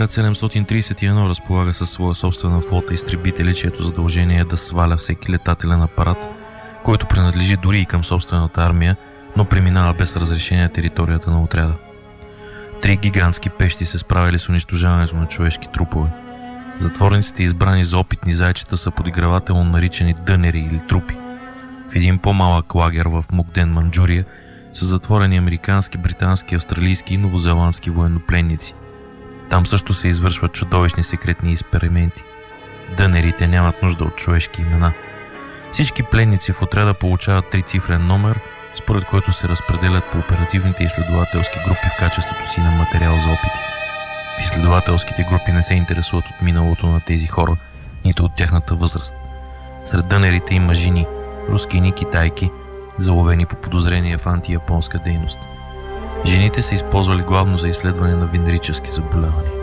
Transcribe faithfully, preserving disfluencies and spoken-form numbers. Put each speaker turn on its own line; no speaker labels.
Отряд седемстотин тридесет и едно разполага със своя собствена флота изтребители, чието задължение е да сваля всеки летателен апарат, който принадлежи дори и към собствената армия, но преминава без разрешение на територията на отряда. Три гигантски пещи се справили с унищожаването на човешки трупове. Затворниците, избрани за опитни зайчета, са подигравателно наричани дънери или трупи. В един по-малък лагер в Мукден, Манджурия, са затворени американски, британски, австралийски и новозеландски военнопленници. Там също се извършват чудовищни секретни експерименти. Дънерите нямат нужда от човешки имена. Всички пленници в отряда получават трицифрен номер, според който се разпределят по оперативните изследователски групи в качеството си на материал за опити. Изследователските групи не се интересуват от миналото на тези хора, нито от тяхната възраст. Сред дънерите има жени, рускини и китайки, заловени по подозрение в антияпонска дейност. Жените са използвали главно за изследване на венерически заболявания.